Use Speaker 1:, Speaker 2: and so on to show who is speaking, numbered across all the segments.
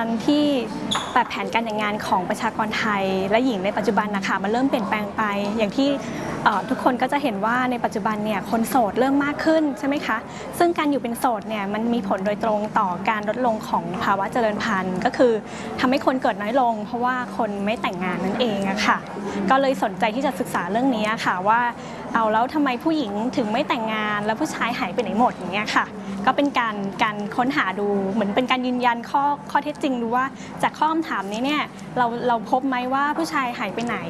Speaker 1: การที่แบบแผนการแต่งงานของประชากรไทยและหญิงในปัจจุบันนะคะมันเริ่มเปลี่ยนแปลงไปอย่างที่ทุกคนก็จะเห็นว่าในปัจจุบันเนี่ยคนโสดเริ่มมากขึ้นใช่ไหมคะซึ่งการอยู่เป็นโสดเนี่ยมันมีผลโดยตรงต่อการลดลงของภาวะเจริญพันธุ์ก็คือทำให้คนเกิดน้อยลงเพราะว่าคนไม่แต่งงานนั่นเองอะค่ะก็เลยสนใจที่จะศึกษาเรื่องนี้ค่ะว่าเอาแล้วทำไมผู้หญิงถึงไม่แต่งงานแล้วผู้ชายหายไปไหนหมดอย่างเงี้ยค่ะก็เป็นการค้นหาดูเหมือนเป็นการยืนยันข้อเท็จจริงดูว่าจากข้อคำถามนี้เนี่ยเราพบไหมว่าผู้ชายหายไปไหน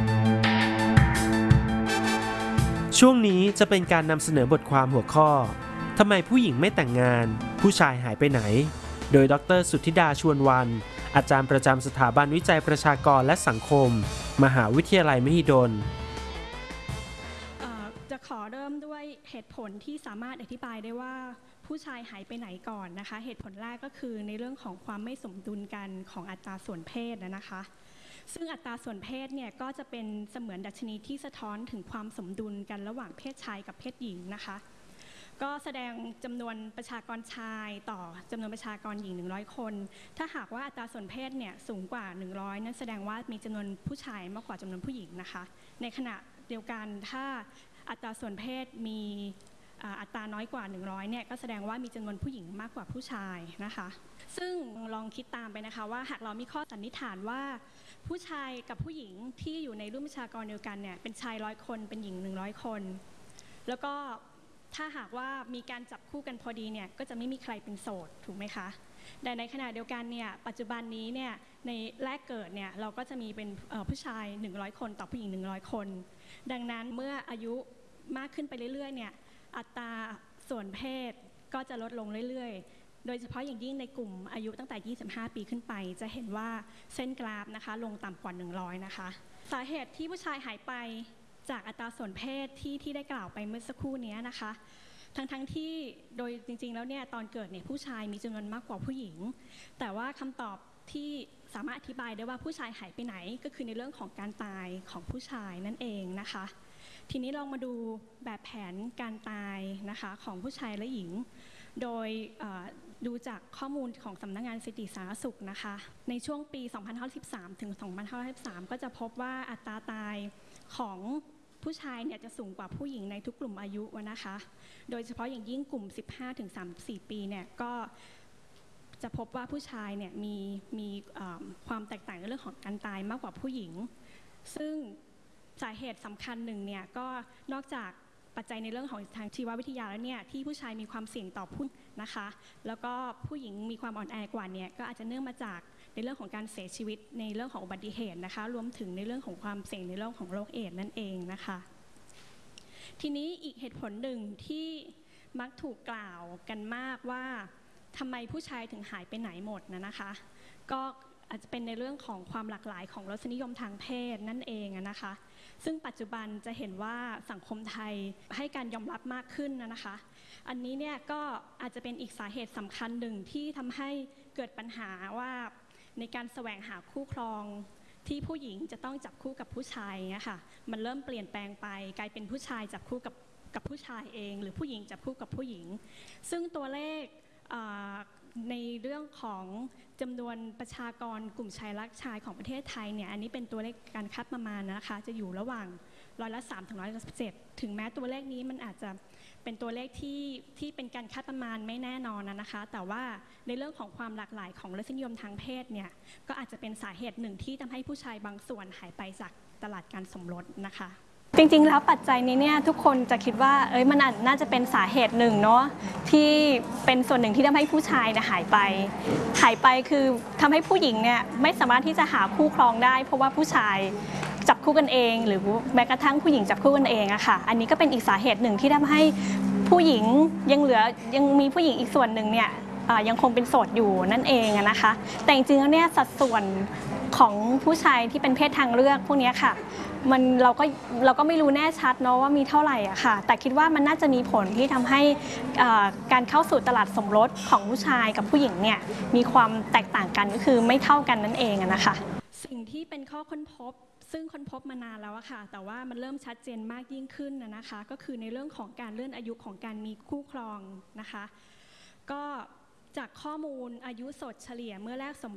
Speaker 2: ช่วงนี้จะเป็นการนำเสนอบทความหัวข้อทำไมผู้หญิงไม่แต่งงานผู้ชายหายไปไหนโดยดร.สุทธิดาชวนวรรณอาจารย์ประจำสถาบันวิจัยประชากรและสังคมมหาวิทยาลัยมหิดล
Speaker 1: จะขอเริ่มด้วยเหตุผลที่สามารถอธิบายได้ว่าผู้ชายหายไปไหนก่อนนะคะเหตุผลแรกก็คือในเรื่องของความไม่สมดุลกันของอัตราส่วนเพศนะคะซึ่งอัตราส่วนเพศเนี่ยก็จะเป็นเสมือนดัชนีที่สะท้อนถึงความสมดุลกันระหว่างเพศชายกับเพศหญิงนะคะก็แสดงจำนวนประชากรชายต่อจำนวนประชากรหญิง100คนถ้าหากว่าอัตราส่วนเพศเนี่ยสูงกว่า100นั้นแสดงว่ามีจำนวนผู้ชายมากกว่าจำนวนผู้หญิงนะคะในขณะเดียวกันถ้าอัตราส่วนเพศมีอัตราน้อยกว่า100เนี่ยก็แสดงว่ามีจำนวนผู้หญิงมากกว่าผู้ชายนะคะซึ่งลองคิดตามไปนะคะว่าหากเรามีข้อสันนิษฐานว่าผู้ชายกับผู้หญิงที่อยู่ในรุ่นประชากรเดียวกันเนี่ยเป็นชาย100คนเป็นหญิง100คนแล้วก็ถ้าหากว่ามีการจับคู่กันพอดีเนี่ยก็จะไม่มีใครเป็นโสดถูกไหมคะแต่ในขณะเดียวกันเนี่ยปัจจุบันนี้เนี่ยในแรกเกิดเนี่ยเราก็จะมีเป็นผู้ชาย100คนต่อผู้หญิง100คนดังนั้นเมื่ออายุมากขึ้นไปเรื่อยๆเนี่ยอัตราส่วนเพศก็จะลดลงเรื่อยๆโดยเฉพาะอย่างยิ่งในกลุ่มอายุตั้งแต่25ปีขึ้นไปจะเห็นว่าเส้นกราฟนะคะลงต่ำกว่า100นะคะสาเหตุที่ผู้ชายหายไปจากอัตราส่วนเพศที่ได้กล่าวไปเมื่อสักครู่นี้นะคะทั้งที่โดยจริงๆแล้วเนี่ยตอนเกิดเนี่ยผู้ชายมีจำนวนมากกว่าผู้หญิงแต่ว่าคำตอบที่สามารถอธิบายได้ว่าผู้ชายหายไปไหนก็คือในเรื่องของการตายของผู้ชายนั่นเองนะคะทีนี้ลองมาดูแบบแผนการตายนะคะของผู้ชายและหญิงโดยดูจากข้อมูลของสำนักงานสถิติสาธารณสุขนะคะในช่วงปี2513ถึง2513ก็จะพบว่าอัตราตายของผู้ชายเนี่ยจะสูงกว่าผู้หญิงในทุกกลุ่มอายุนะคะโดยเฉพาะอย่างยิ่งกลุ่ม 15-34 ปีเนี่ยก็จะพบว่าผู้ชายเนี่ยมีความแตกต่างในเรื่องของการตายมากกว่าผู้หญิงซึ่งสาเหตุสำคัญหนึ่งเนี่ยก็นอกจากปัจจัยในเรื่องของทางชีววิทยาแล้วเนี่ยที่ผู้ชายมีความเสี่ยงต่อผู้นะคะแล้วก็ผู้หญิงมีความอ่อนแอกว่าเนี่ยก็อาจจะเนื่องมาจากในเรื่องของการเสียชีวิตในเรื่องของอุบัติเหตุนะคะรวมถึงในเรื่องของความเสี่ยงในเรื่องของโรคเอดส์นั่นเองนะคะทีนี้อีกเหตุผลหนึ่งที่มักถูกกล่าวกันมากว่าทำไมผู้ชายถึงหายไปไหนหมดนะคะก็อาจจะเป็นในเรื่องของความหลากหลายของรสนิยมทางเพศนั่นเองนะคะซึ่งปัจจุบันจะเห็นว่าสังคมไทยให้การยอมรับมากขึ้นนะคะอันนี้เนี่ยก็อาจจะเป็นอีกสาเหตุสำคัญหนึ่งที่ทำให้เกิดปัญหาว่าในการแสวงหาคู่ครองที่ผู้หญิงจะต้องจับคู่กับผู้ชายนะคะมันเริ่มเปลี่ยนแปลงไปกลายเป็นผู้ชายจับคู่กับผู้ชายเองหรือผู้หญิงจับคู่กับผู้หญิงซึ่งตัวเลขในเรื่องของจำนวนประชากรกลุ่มชายรักชายของประเทศไทยเนี่ยอันนี้เป็นตัวเลขการคาดประมาณนะคะจะอยู่ระหว่าง3%ถึง7%ถึงแม้ตัวเลขนี้มันอาจจะเป็นตัวเลขที่เป็นการคาดประมาณไม่แน่นอนนะคะแต่ว่าในเรื่องของความหลากหลายของรสนิยมทางเพศเนี่ยก็อาจจะเป็นสาเหตุหนึ่งที่ทำให้ผู้ชายบางส่วนหายไปจากตลาดการสมรสนะคะจริงๆแล้วปัจจัยนี้เนี่ยทุกคนจะคิดว่ามันน่าจะเป็นสาเหตุหนึ่งเนาะที่เป็นส่วนหนึ่งที่ทำให้ผู้ชายหายไปคือทำให้ผู้หญิงเนี่ยไม่สามารถที่จะหาคู่ครองได้เพราะว่าผู้ชายจับคู่กันเองหรือแม้กระทั่งผู้หญิงจับคู่กันเองอะค่ะอันนี้ก็เป็นอีกสาเหตุหนึ่งที่ทำให้ผู้หญิงยังมีผู้หญิงอีกส่วนหนึ่งเนี่ยยังคงเป็นโสดอยู่นั่นเองนะคะแต่จริงๆแล้วเนี่ยสัดส่วนของผู้ชายที่เป็นเพศทางเลือกพวกนี้ค่ะเราก็ไม่รู้แน่ชัดเนาะว่ามีเท่าไหร่อะค่ะแต่คิดว่ามันน่าจะมีผลที่ทำให้การเข้าสู่ตลาดสมรสของผู้ชายกับผู้หญิงเนี่ยมีความแตกต่างกันก็คือไม่เท่ากันนั่นเองนะคะสิ่งที่เป็นข้อค้นพบซึ่งค้นพบมานานแล้วอะค่ะแต่ว่ามันเริ่มชัดเจนมากยิ่งขึ้นนะคะก็คือในเรื่องของการเลื่อนอายุของการมีคู่ครองนะคะก็จากข้อมูลอายุสดเฉลี่ยเมื่อแรกสม